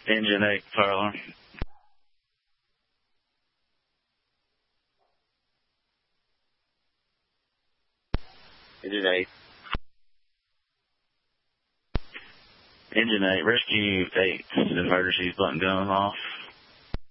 Engine 8, fire alarm. Engine 8. Engine 8, rescue 8, emergency button going off.